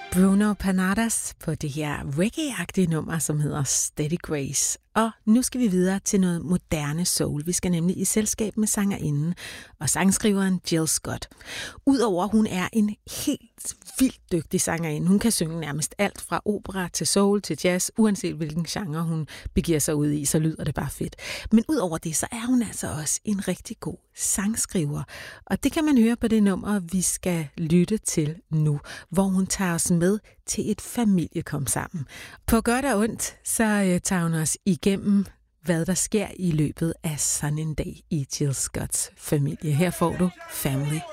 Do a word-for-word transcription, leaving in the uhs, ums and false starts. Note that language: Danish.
Bruno Panadas på det her reggae-agtige nummer, som hedder Steady Grace. Og nu skal vi videre til noget moderne soul. Vi skal nemlig i selskab med sangerinden og sangskriveren Jill Scott. Udover at hun er en helt vildt dygtig sangerinde, hun kan synge nærmest alt fra opera til soul til jazz, uanset hvilken genre hun begiver sig ud i, så lyder det bare fedt. Men udover det, så er hun altså også en rigtig god sangskriver. Og det kan man høre på det nummer, vi skal lytte til nu, hvor hun tager os med til et familiekom sammen. På godt og ondt, så øh, tager hun os igennem, hvad der sker i løbet af sådan en dag i Jill Scotts familie. Her får du Family.